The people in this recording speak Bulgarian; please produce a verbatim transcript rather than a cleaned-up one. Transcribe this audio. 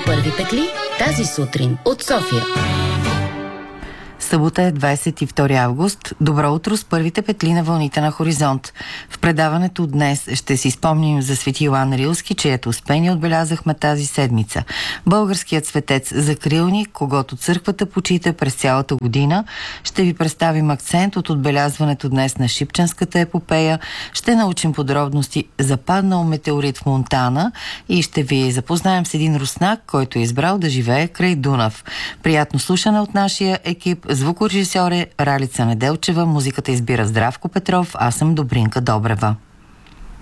Първи петли тази сутрин от София. Събота е двадесет и втори август. Добро утро с първите петли на вълните на Хоризонт. В предаването днес ще си спомним за свети Йоан Рилски, чието успение отбелязахме тази седмица. Българският светец Закрилник, когото църквата почита през цялата година. Ще ви представим акцент от отбелязването днес на Шипченската епопея. Ще научим подробности за паднал метеорит в Монтана и ще ви запознаем с един руснак, който е избрал да живее край Дунав. Приятно слушане от нашия екип. Звукорежисьор е Ралица Неделчева, музиката избира Здравко Петров, аз съм Добринка Добрева.